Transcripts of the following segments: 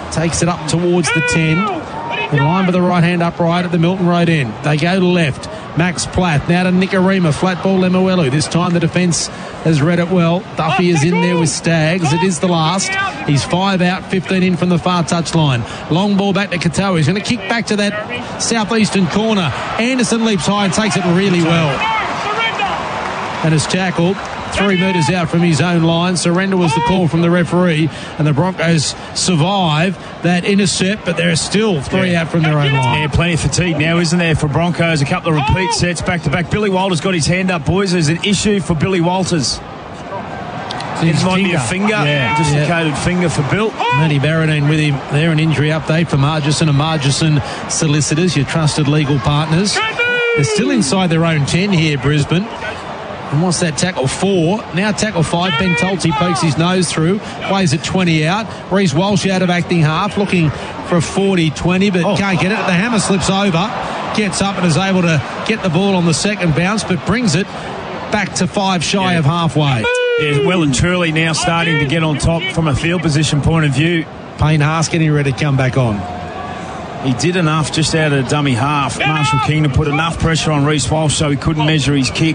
takes it up towards the 10. In line with the right hand upright at the Milton Road end. They go to left. Max Plath now to Nicarima. Flat ball Lemuelu. This time the defence has read it well. Duffy is in there with Staggs. It is the last. He's 5 out, 15 in from the far touchline. Long ball back to Katoa. He's going to kick back to that southeastern corner. Anderson leaps high and takes it really well. And is tackled 3 metres out from his own line. Surrender was the call from the referee, and the Broncos survive that intercept, but they're still 3 out from their own line. Yeah, plenty of fatigue now, isn't there, for Broncos? A couple of repeat sets back-to-back. Billy Walters got his hand up, boys. There's an issue for Billy Walters. It might be a finger, dislocated finger for Bill. Matty Barradine with him there. An injury update for Margison and Margison Solicitors, your trusted legal partners. They're still inside their own 10 here, Brisbane. And what's that tackle 4? Now tackle 5. Ben Tolti pokes his nose through, plays it 20 out. Reece Walsh out of acting half, looking for a 40-20, but can't get it. The hammer slips over, gets up and is able to get the ball on the second bounce, but brings it back to 5 shy of halfway. Yeah, well and truly now starting to get on top from a field position point of view. Payne Haas getting ready to come back on. He did enough just out of the dummy half. Marshall King to put enough pressure on Reece Walsh so he couldn't measure his kick.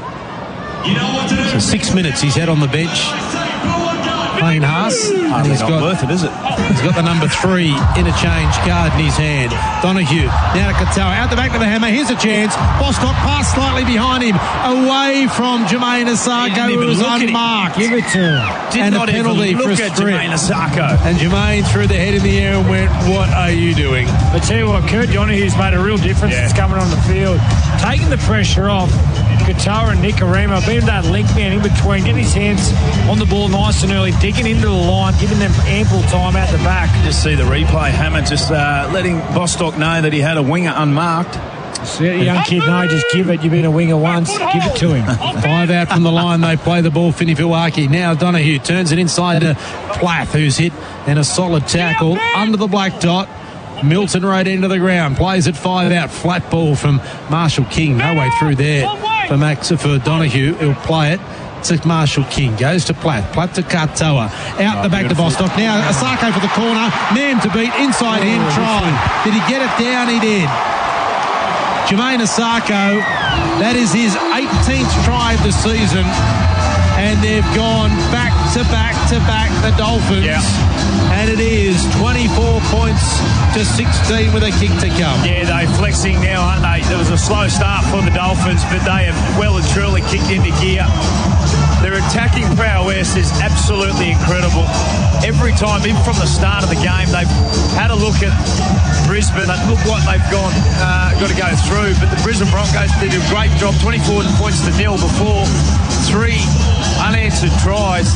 So 6 minutes he's had on the bench. Payne Haas. And he's not worth it, is it? He's got the number 3 interchange card in his hand. Donoghue now to Katoa. Out the back of the hammer. Here's a chance. Bostock pass slightly behind him. Away from Jermaine Asako, who was unmarked. Give it to him. And a penalty for a strip. Jermaine Asako. And Jermaine threw the head in the air and went, "What are you doing?" I tell you what, Kurt Donoghue's made a real difference since coming on the field. Taking the pressure off Katoa and Nicarima, being that link man in between, getting his hands on the ball nice and early, digging into the line, giving them ample time out the back. Just see the replay. Hammer just letting Bostock know that he had a winger unmarked. So young kid, no, just give it. You've been a winger once. Give it to him. 5 out from the line. They play the ball. Finney Filwaki. Now Donoghue turns it inside to Plath, who's hit, and a solid tackle under the black dot. Milton right into the ground. Plays it 5 out. Flat ball from Marshall King. No way through there for Donoghue. He'll play it to Marshall King. Goes to Plath. Plath to Katoa. Out the back to Bostock. Now Asako for the corner. Man to beat. Inside him. Try. Did he get it down? He did. Jermaine Asako. That is his 18th try of the season. And they've gone back to back, the Dolphins. Yeah. And it is 24 points to 16 with a kick to come. Yeah, they're flexing now, aren't they? There was a slow start for the Dolphins, but they have well and truly kicked into gear. Their attacking prowess is absolutely incredible. Every time, even from the start of the game, they've had a look at Brisbane and look what they've got to go through. But the Brisbane Broncos did a great job, 24 points to 0 before 3 unanswered tries.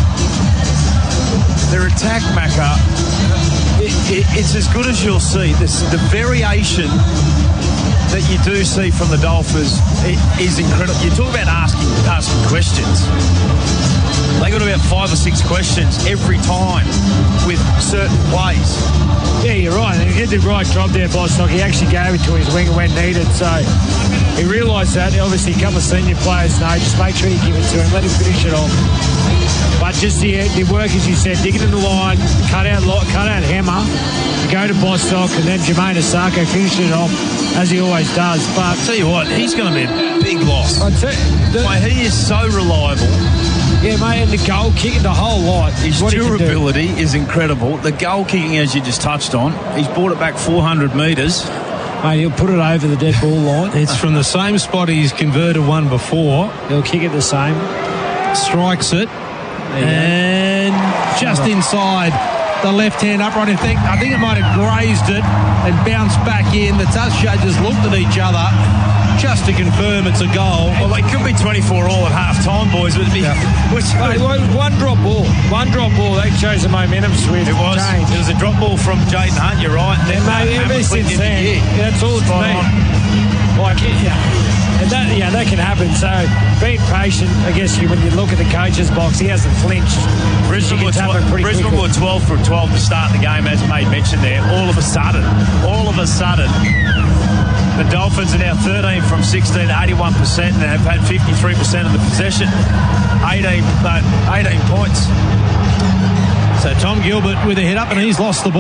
Their attack, Macca, it's as good as you'll see. The variation that you do see from the Dolphins is incredible. You talk about asking questions. They got about 5 or 6 questions every time with certain plays. Yeah, you're right. He did the right job there, Bostock. He actually gave it to his winger when needed. So he realised that. Obviously, a couple of senior players know. Just make sure you give it to him. Let him finish it off. But just the work, as you said, digging in the line, cut out hammer, go to Bostock, and then Jermaine Asako finishing it off as he always does. But I'll tell you what, he's going to be a big loss. He is so reliable. Yeah, mate, and the goal kicking, the whole lot. His durability is incredible. The goal kicking, as you just touched on, he's brought it back 400 metres. Mate, he'll put it over the dead ball line. It's from the same spot he's converted one before. He'll kick it the same. Strikes it. And just inside the left-hand upright. I think it might have grazed it and bounced back in. The touch judges looked at each other just to confirm it's a goal. Well, it could be 24 all at half-time, boys. But one drop ball. That shows the momentum switch. It was. Change. It was a drop ball from Jaden Hunt, you're right. And mate, ever since then, that's all it's been. And that can happen. So being patient, I guess when you look at the coach's box, he hasn't flinched. Brisbane were 12 from 12 to start the game, as Mate mentioned there. All of a sudden, the Dolphins are now 13 from 16 to 81%, and have had 53% of the possession. 18 points. So Tom Gilbert with a hit up, and he's lost the ball.